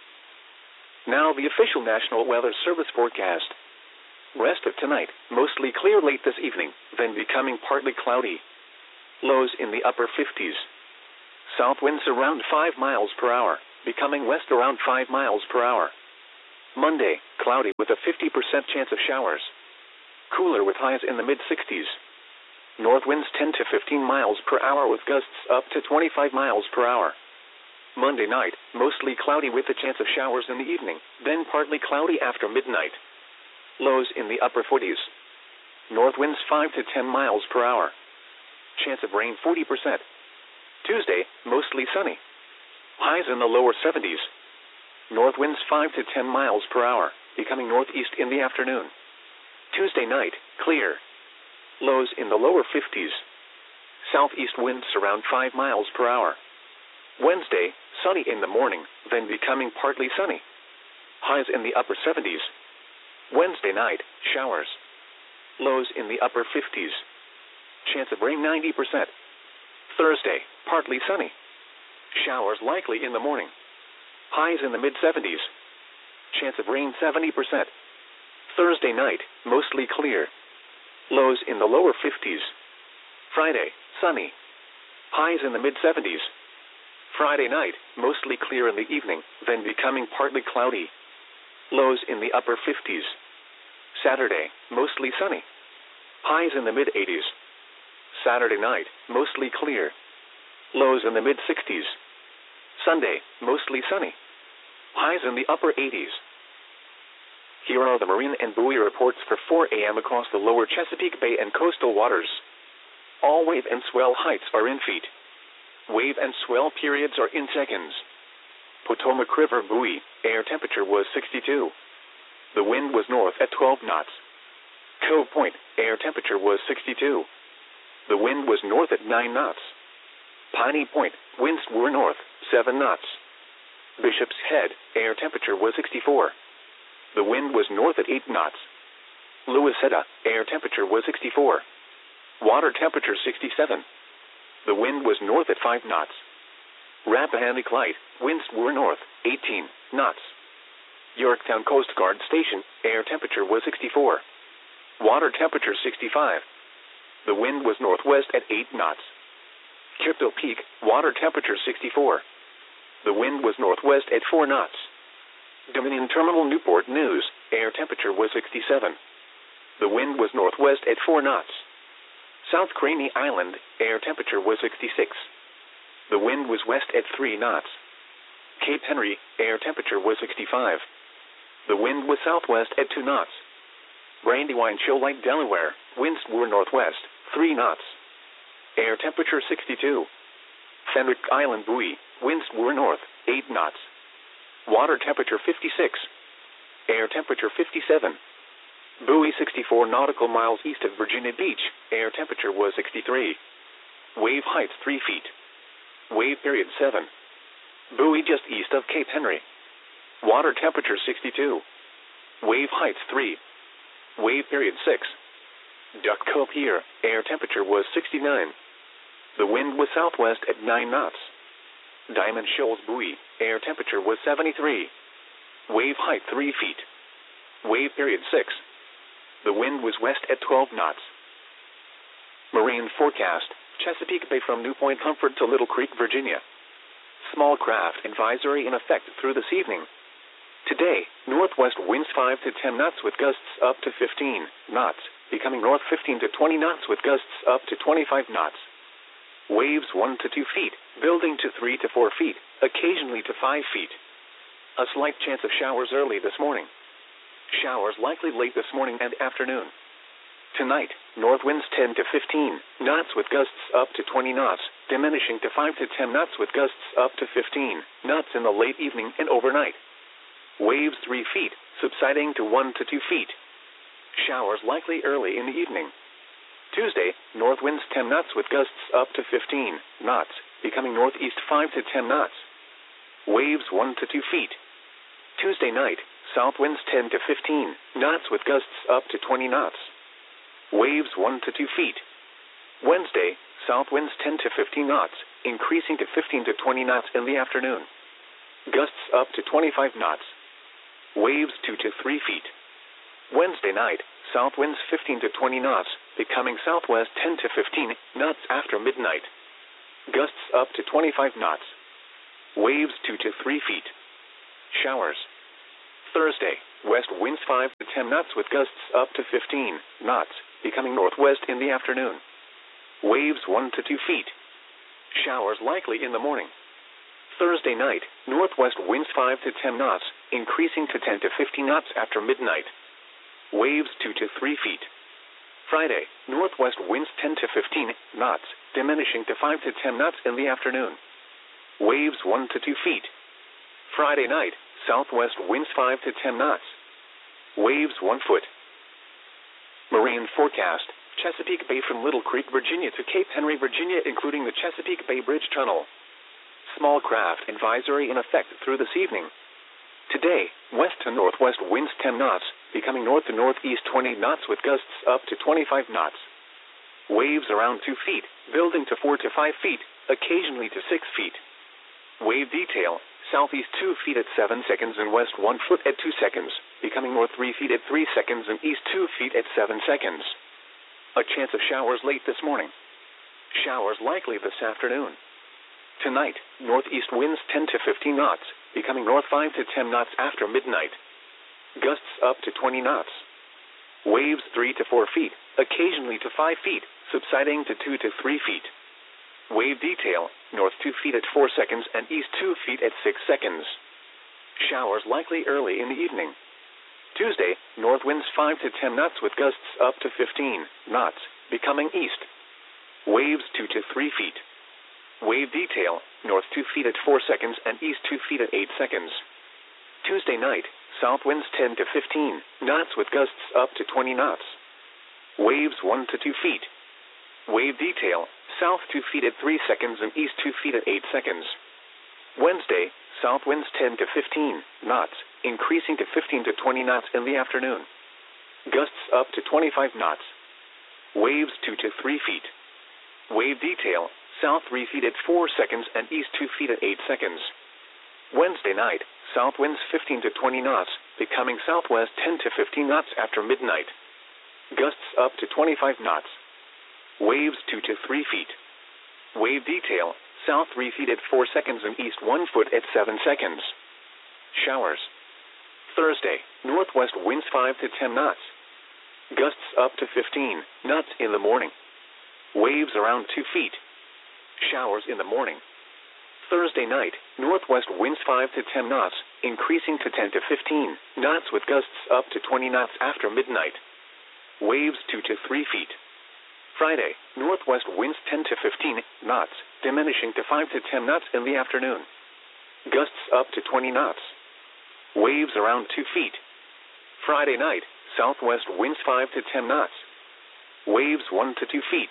Now the official National Weather Service forecast. Rest of tonight, mostly clear late this evening, then becoming partly cloudy. Lows in the upper 50s. south winds around 5 miles per hour, becoming west around 5 miles per hour. Monday, cloudy with a 50% chance of showers. Cooler with highs in the mid-60s. North winds 10 to 15 miles per hour with gusts up to 25 miles per hour. Monday night, mostly cloudy with a chance of showers in the evening, then partly cloudy after midnight. Lows in the upper 40s. North winds 5 to 10 miles per hour. Chance of rain 40%. Tuesday, mostly sunny. Highs in the lower 70s. North winds 5 to 10 miles per hour, becoming northeast in the afternoon. Tuesday night, clear. Lows in the lower 50s. Southeast winds around 5 miles per hour. Wednesday, sunny in the morning, then becoming partly sunny. Highs in the upper 70s. Wednesday night, showers. Lows in the upper 50s. Chance of rain 90%. Thursday, partly sunny. Showers likely in the morning. Highs in the mid-70s. Chance of rain 70%. Thursday night, mostly clear. Lows in the lower 50s. Friday, sunny. Highs in the mid-70s. Friday night, mostly clear in the evening, then becoming partly cloudy. Lows in the upper 50s. Saturday, mostly sunny. Highs in the mid-80s. Saturday night, mostly clear. Lows in the mid-60s. Sunday, mostly sunny. Highs in the upper 80s. Here are the marine and buoy reports for 4 a.m. across the lower Chesapeake Bay and coastal waters. All wave and swell heights are in feet. Wave and swell periods are in seconds. Potomac River buoy, air temperature was 62. The wind was north at 12 knots. Cove Point, air temperature was 62. The wind was north at 9 knots. Piney Point, winds were north, 7 knots. Bishop's Head, air temperature was 64. The wind was north at 8 knots. Louisetta, air temperature was 64. Water temperature 67. The wind was north at 5 knots. Rappahannock Light, winds were north, 18 knots. Yorktown Coast Guard Station, air temperature was 64. Water temperature 65. The wind was northwest at 8 knots. Crypto Peak, water temperature 64. The wind was northwest at 4 knots. Dominion Terminal Newport News, air temperature was 67. The wind was northwest at 4 knots. South Craney Island, air temperature was 66. The wind was west at 3 knots. Cape Henry, air temperature was 65. The wind was southwest at 2 knots. Brandywine Shoal Lake, Delaware, winds were northwest, 3 knots. Air temperature 62. Fenwick Island buoy, winds were north, 8 knots. Water temperature 56. Air temperature 57. Buoy 64 nautical miles east of Virginia Beach, air temperature was 63. Wave height 3 feet. Wave period 7. Buoy just east of Cape Henry. Water temperature 62. Wave height 3. Wave period 6. Duck Cove Pier, air temperature was 69. The wind was southwest at 9 knots. Diamond Shoals buoy, air temperature was 73. Wave height 3 feet. Wave period 6. The wind was west at 12 knots. Marine forecast, Chesapeake Bay from New Point Comfort to Little Creek, Virginia. Small craft advisory in effect through this evening. Today, northwest winds 5 to 10 knots with gusts up to 15 knots, becoming north 15 to 20 knots with gusts up to 25 knots. Waves 1 to 2 feet, building to 3 to 4 feet, occasionally to 5 feet. A slight chance of showers early this morning. Showers likely late this morning and afternoon. Tonight, north winds 10 to 15 knots with gusts up to 20 knots, diminishing to 5 to 10 knots with gusts up to 15 knots in the late evening and overnight. Waves 3 feet, subsiding to 1 to 2 feet. Showers likely early in the evening. Tuesday, north winds 10 knots with gusts up to 15 knots, becoming northeast 5 to 10 knots. Waves 1 to 2 feet. Tuesday night, south winds 10 to 15 knots with gusts up to 20 knots. Waves 1 to 2 feet. Wednesday, south winds 10 to 15 knots, increasing to 15 to 20 knots in the afternoon. Gusts up to 25 knots. Waves 2 to 3 feet. Wednesday night, south winds 15 to 20 knots, becoming southwest 10 to 15 knots after midnight. Gusts up to 25 knots. Waves 2 to 3 feet. Showers. Thursday, west winds 5 to 10 knots with gusts up to 15 knots, becoming northwest in the afternoon. Waves 1 to 2 feet. Showers likely in the morning. Thursday night, northwest winds 5 to 10 knots, increasing to 10 to 15 knots after midnight. Waves 2 to 3 feet. Friday, northwest winds 10 to 15 knots, diminishing to 5 to 10 knots in the afternoon. Waves 1 to 2 feet. Friday night, southwest winds 5 to 10 knots. Waves 1 foot. Marine forecast. Chesapeake Bay from Little Creek, Virginia to Cape Henry, Virginia, including the Chesapeake Bay Bridge Tunnel. Small craft advisory in effect through this evening. Today, west to northwest winds 10 knots, becoming north to northeast 20 knots with gusts up to 25 knots. Waves around 2 feet, building to 4 to 5 feet, occasionally to 6 feet. Wave detail, southeast 2 feet at 7 seconds and west 1 foot at 2 seconds, becoming north 3 feet at 3 seconds and east 2 feet at 7 seconds. A chance of showers late this morning. Showers likely this afternoon. Tonight, northeast winds 10 to 15 knots, becoming north 5 to 10 knots after midnight. Gusts up to 20 knots. Waves 3 to 4 feet, occasionally to 5 feet, subsiding to 2 to 3 feet. Wave detail, north 2 feet at 4 seconds and east 2 feet at 6 seconds. Showers likely early in the evening. Tuesday, north winds 5 to 10 knots with gusts up to 15 knots, becoming east. Waves 2 to 3 feet. Wave detail, north 2 feet at 4 seconds and east 2 feet at 8 seconds. Tuesday night, south winds 10 to 15 knots with gusts up to 20 knots. Waves 1 to 2 feet. Wave detail, south 2 feet at 3 seconds and east 2 feet at 8 seconds. Wednesday, south winds 10 to 15 knots, increasing to 15 to 20 knots in the afternoon. Gusts up to 25 knots. Waves 2 to 3 feet. Wave detail, south 3 feet at 4 seconds and east 2 feet at 8 seconds. Wednesday night, south winds 15 to 20 knots, becoming southwest 10 to 15 knots after midnight. Gusts up to 25 knots. Waves 2 to 3 feet. Wave detail, south 3 feet at 4 seconds and east 1 foot at 7 seconds. Showers. Thursday, northwest winds 5 to 10 knots. Gusts up to 15 knots in the morning. Waves around 2 feet. Showers in the morning. Thursday night, northwest winds 5 to 10 knots, increasing to 10 to 15 knots with gusts up to 20 knots after midnight. Waves 2 to 3 feet. Friday, northwest winds 10 to 15 knots, diminishing to 5 to 10 knots in the afternoon. Gusts up to 20 knots. Waves around 2 feet. Friday night, southwest winds 5 to 10 knots. Waves 1 to 2 feet.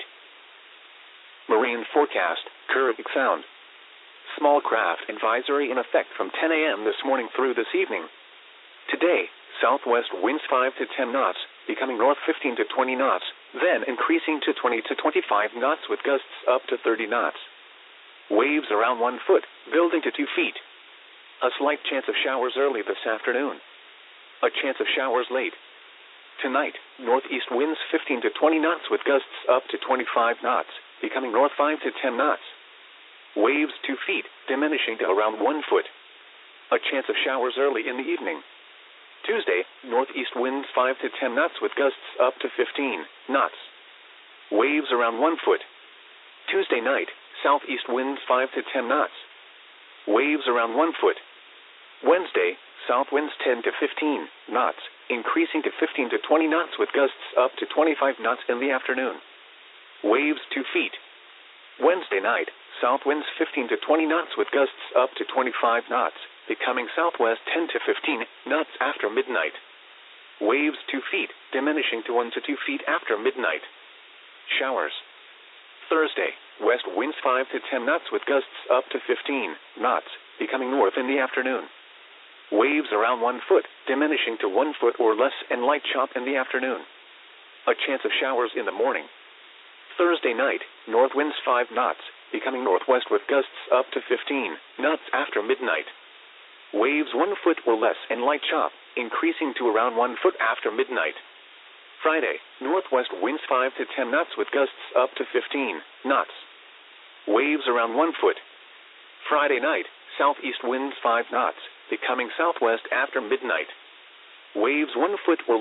Marine forecast, Caribbean Sound. Small craft advisory in effect from 10 a.m. this morning through this evening. Today, southwest winds 5 to 10 knots, becoming north 15 to 20 knots, then increasing to 20 to 25 knots with gusts up to 30 knots. Waves around 1 foot, building to 2 feet. A slight chance of showers early this afternoon. A chance of showers late. Tonight, northeast winds 15 to 20 knots with gusts up to 25 knots, becoming north 5 to 10 knots. Waves 2 feet, diminishing to around 1 foot. A chance of showers early in the evening. Tuesday, northeast winds 5 to 10 knots with gusts up to 15 knots. Waves around 1 foot. Tuesday night, southeast winds 5 to 10 knots. Waves around 1 foot. Wednesday, south winds 10 to 15 knots, increasing to 15 to 20 knots with gusts up to 25 knots in the afternoon. Waves 2 feet. Wednesday night, south winds 15 to 20 knots with gusts up to 25 knots, becoming southwest 10 to 15 knots after midnight. Waves 2 feet, diminishing to 1 to 2 feet after midnight. Showers. Thursday, west winds 5 to 10 knots with gusts up to 15 knots, becoming north in the afternoon. Waves around 1 foot, diminishing to 1 foot or less and light chop in the afternoon. A chance of showers in the morning. Thursday night, north winds 5 knots, becoming northwest with gusts up to 15 knots after midnight. Waves 1 foot or less and light chop, increasing to around 1 foot after midnight. Friday, northwest winds 5 to 10 knots with gusts up to 15 knots. Waves around 1 foot. Friday night, southeast winds 5 knots, becoming southwest after midnight. Waves 1 foot or